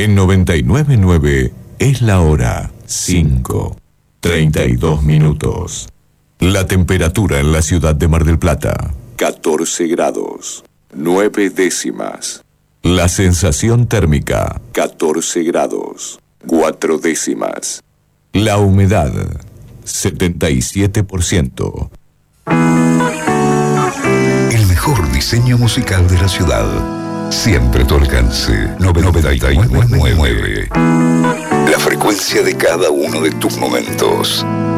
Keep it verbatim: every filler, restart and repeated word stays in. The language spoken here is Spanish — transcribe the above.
En noventa y nueve punto nueve es la hora cinco, treinta y dos minutos. La temperatura en la ciudad de Mar del Plata, catorce grados, nueve décimas. La sensación térmica, catorce grados, cuatro décimas. La humedad, setenta y siete por ciento. El mejor diseño musical de la ciudad. Siempre a tu alcance. noventa y nueve punto nueve. La frecuencia de cada uno de tus momentos.